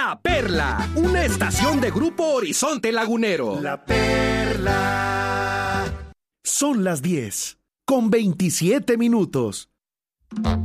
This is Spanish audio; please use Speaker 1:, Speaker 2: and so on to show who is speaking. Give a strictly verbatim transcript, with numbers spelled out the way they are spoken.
Speaker 1: La Perla, una estación de Grupo Horizonte Lagunero.
Speaker 2: La Perla.
Speaker 3: Son las diez, con veintisiete minutos.